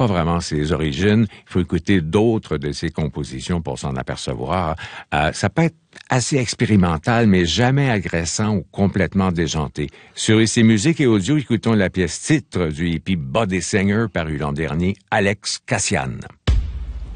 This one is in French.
pas vraiment ses origines. Il faut écouter d'autres de ses compositions pour s'en apercevoir. Ça peut être assez expérimental, mais jamais agressant ou complètement déjanté. Sur ICI Musique et Audio, écoutons la pièce titre du hippie Body Singer paru l'an dernier, Alex Cassian.